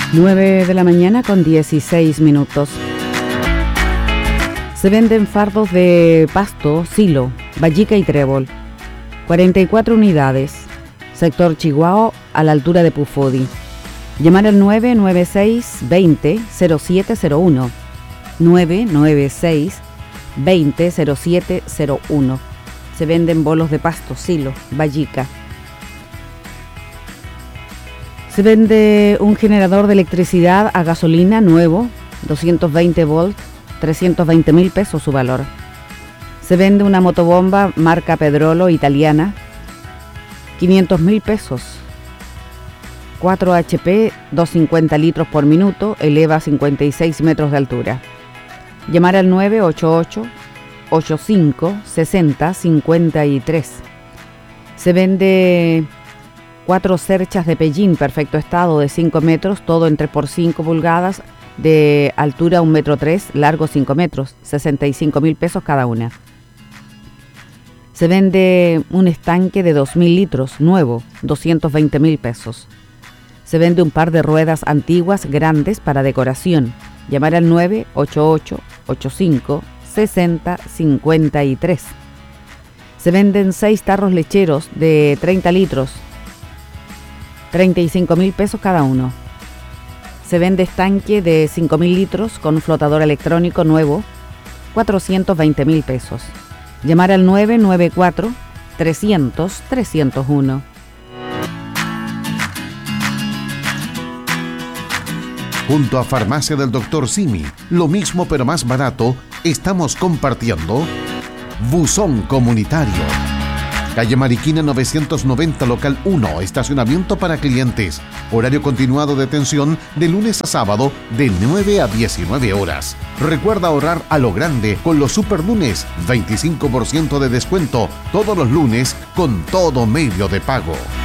9 de la mañana con 16 minutos. Se venden fardos de pasto, silo, vallica y trébol. 44 unidades. Sector Chihuahua, a la altura de Pufodi. Llamar al 996-20-0701. 996-20-0701. Se venden bolos de pasto, silo, vallica. Se vende un generador de electricidad a gasolina nuevo, 220 volts, 320.000 pesos su valor. Se vende una motobomba marca Pedrolo italiana, 500.000 pesos. 4 HP, 250 litros por minuto, eleva 56 metros de altura. Llamar al 988-85-60-53. Se vende 4 cerchas de pellín, perfecto estado, de 5 metros, todo en 3x5 pulgadas, de altura 1,3 metros, largo 5 metros, 65.000 pesos cada una. Se vende un estanque de 2.000 litros, nuevo, 220.000 pesos. Se vende un par de ruedas antiguas grandes para decoración. Llamar al 988-85-60-53. Se venden 6 tarros lecheros de 30 litros, 35.000 pesos cada uno. Se vende estanque de 5.000 litros con flotador electrónico nuevo, 420.000 pesos. Llamar al 994-300-301. Junto a Farmacia del Dr. Simi, lo mismo pero más barato, estamos compartiendo Buzón Comunitario. Calle Mariquina 990, local 1, estacionamiento para clientes. Horario continuado de atención de lunes a sábado de 9 a 19 horas. Recuerda ahorrar a lo grande con los super lunes, 25% de descuento todos los lunes con todo medio de pago.